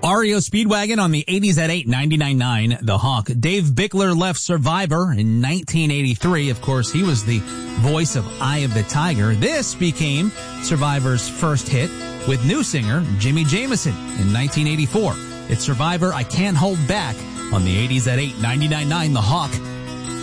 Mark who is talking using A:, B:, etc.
A: REO Speedwagon on the 80s at 8, 99.9 The Hawk. Dave Bickler left Survivor in 1983. Of course, he was the voice of Eye of the Tiger. This became Survivor's first hit with new singer Jimmy Jamison in 1984. It's Survivor, I Can't Hold Back on the 80s at 8, 99.9 The Hawk.